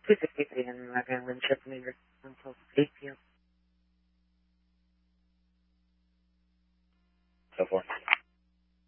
263 and Magan Winship Major until 8 p.m. So forth.